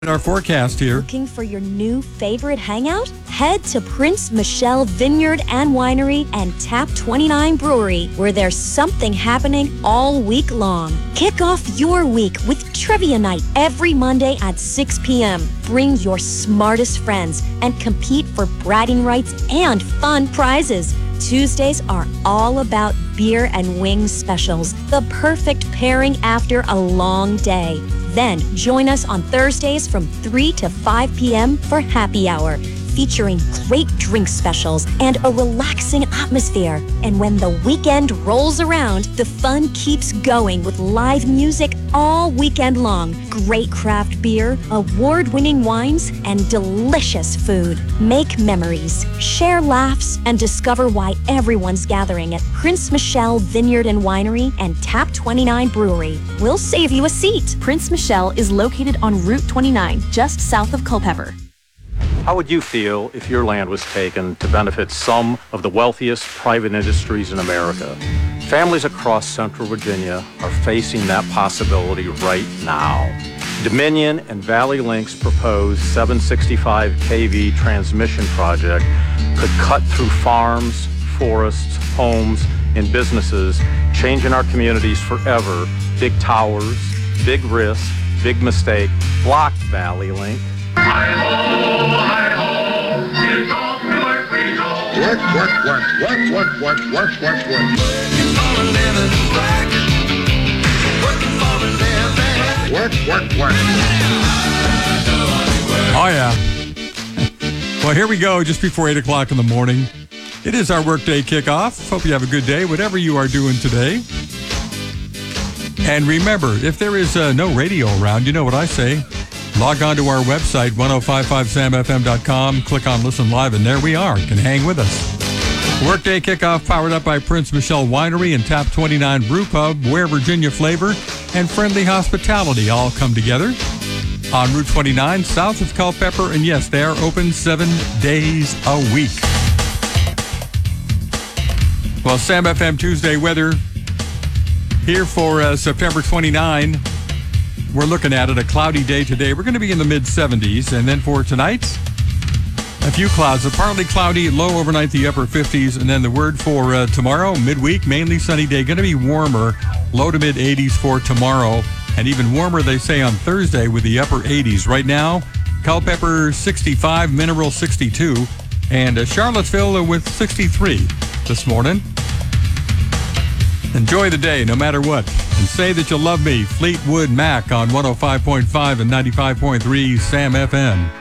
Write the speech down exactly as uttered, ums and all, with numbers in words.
Our forecast here. Looking for your new favorite hangout? Head to Prince Michelle Vineyard and Winery and Tap twenty-nine Brewery, where there's something happening all week long. Kick off your week with Trivia Night every Monday at six p.m. Bring your smartest friends and compete for bragging rights and fun prizes. Tuesdays are all about beer and wings specials, the perfect pairing after a long day. Then join us on Thursdays from three to five p.m. for happy hour, featuring great drink specials and a relaxing atmosphere. And when the weekend rolls around, the fun keeps going with live music all weekend long, great craft beer, award-winning wines, and delicious food. Make memories, share laughs, and discover why everyone's gathering at Prince Michelle Vineyard and Winery and Tap twenty-nine Brewery. We'll save you a seat. Prince Michelle is located on Route twenty-nine, just south of Culpeper. How would you feel if your land was taken to benefit some of the wealthiest private industries in America? Families across Central Virginia are facing that possibility right now. Dominion and Valley Link's proposed seven sixty-five k V transmission project could cut through farms, forests, homes, and businesses, changing our communities forever. Big towers, big risk, big mistake. Block Valley Link. Hi-ho, hi-ho, here comes the work we go. Work, work, work, work, work, work, work, work, work. Working for a living, work. Working for a living. Work, work, work. Oh, yeah. Well, here we go, just before eight o'clock in the morning. It is our workday kickoff. Hope you have a good day, whatever you are doing today. And remember, if there is uh, no radio around, you know what I say. Log on to our website, ten fifty-five sam f m dot com. Click on Listen Live, and there we are. You can hang with us. Workday kickoff powered up by Prince Michelle Winery and Tap twenty-nine Brew Pub, where Virginia flavor and friendly hospitality all come together. On Route twenty-nine, south of Culpeper, and yes, they are open seven days a week. Well, Sam F M Tuesday weather here for uh, September twenty-ninth. We're looking at it, a cloudy day today. We're going to be in the mid seventies. And then for tonight, a few clouds. A partly cloudy, low overnight, the upper fifties. And then the word for uh, tomorrow, midweek, mainly sunny day. Going to be warmer, low to mid eighties for tomorrow. And even warmer, they say, on Thursday with the upper eighties. Right now, Culpeper sixty-five, Mineral sixty-two. And uh, Charlottesville with sixty-three this morning. Enjoy the day, no matter what. And say that you love me. Fleetwood Mac on one oh five point five and ninety-five point three Sam F M.